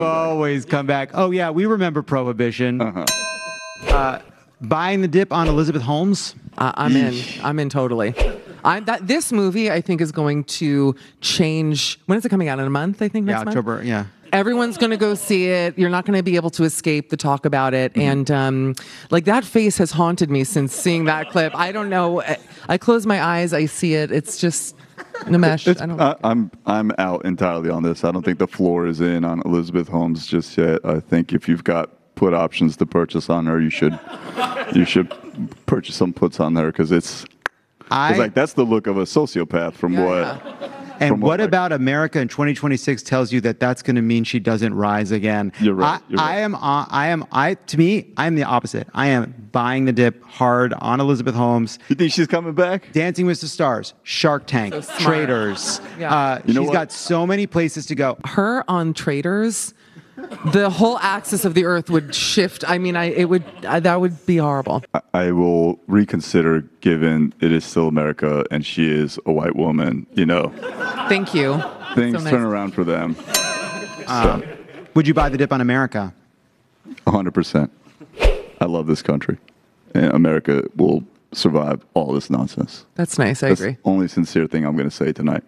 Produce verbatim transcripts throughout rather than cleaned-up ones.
Always come back. Oh, yeah, we remember Prohibition. Uh-huh. Uh, buying the dip on Elizabeth Holmes? Uh, I'm in. I'm in totally. I, that, this movie, I think, is going to change. When is it coming out? In a month, I think, next Yeah, month? October, yeah. Everyone's going to go see it. You're not going to be able to escape the talk about it. Mm-hmm. And um, like that face has haunted me since seeing that clip. I don't know. I, I close my eyes. I see it. It's just Nimesh. It's, I don't. I, I'm I'm out entirely on this. I don't think the floor is in on Elizabeth Holmes just yet. I think if you've got put options to purchase on her, you should you should purchase some puts on her because it's, I, it's like that's the look of a sociopath from Yeah, what. yeah. And From what, what I- about America in twenty twenty-six tells you that that's going to mean she doesn't rise again? You're right, I, you're right. I am. Uh, I am. I to me, I am the opposite. I am buying the dip hard on Elizabeth Holmes. You think she's coming back? Dancing with the Stars, Shark Tank, So smart. Traders. Yeah. Uh, You know she's what? got so many places to go. Her on Traders, the whole axis of the earth would shift. I mean, I it would I, that would be horrible. I, I will reconsider, given it is still America and she is a white woman. You know, Thank you. things So nice. turn around for them. Um, would you buy the dip on America? A hundred percent. I love this country, and America will survive all this nonsense. That's nice. I That's agree. the only sincere thing I'm going to say tonight.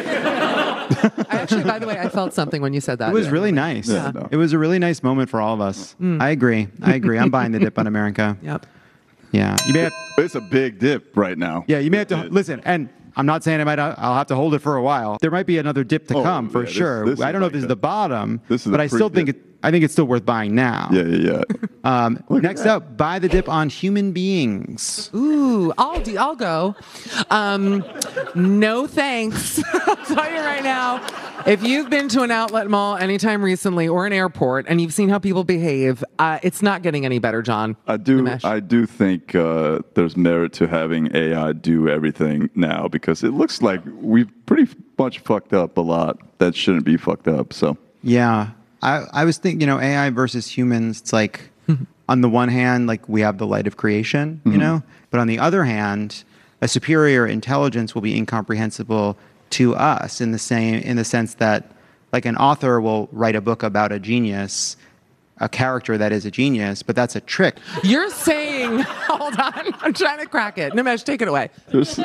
I actually, by the way, I felt something when you said that. It was really nice. Yeah, no. It was a really nice moment for all of us. I agree. I agree. I'm buying the dip on America. Yep. Yeah. You may have, It's a big dip right now. yeah. You may have to listen. And I'm not saying I might. I'll have to hold it for a while. There might be another dip to Oh, come for yeah, this- sure. this I is don't know like if this is a- the bottom, this is but a I still think pre-dip. it. I think it's still worth buying now. Yeah, yeah, yeah. Um, Look at next that. up, buy the dip on human beings. Ooh, I'll do. I'll go. Um, no thanks. I'll tell you right now. If you've been to an outlet mall anytime recently or an airport and you've seen how people behave, uh, it's not getting any better, John. I do. Nimesh. I do think uh, there's merit to having A I do everything now because it looks like we've pretty much fucked up a lot that shouldn't be fucked up. So Yeah. I, I was thinking, you know, A I versus humans, it's like, on the one hand, like we have the light of creation, you know, but on the other hand, a superior intelligence will be incomprehensible to us in the same, in the sense that like an author will write a book about a genius, a character that is a genius, but that's a trick. You're saying, hold on, I'm trying to crack it. Nimesh, take it away. there's,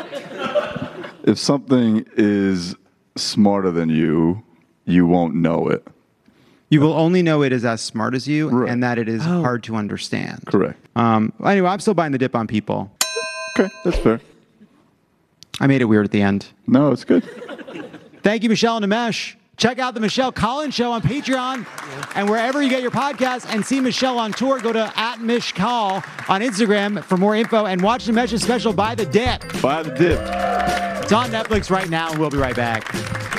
if something is smarter than you, you won't know it. You will only know it is as smart as you Right. and that it is Oh. hard to understand. Correct. Um, anyway, I'm still buying the dip on people. Okay, that's fair. I made it weird at the end. No, it's good. Thank you, Michelle and Nimesh. Check out the Michelle Collins Show on Patreon and wherever you get your podcasts, and see Michelle on tour. Go to at Mish Call on Instagram for more info, and watch Nimesh's special, Buy the Dip. Buy the dip. It's on Netflix right now, and we'll be right back.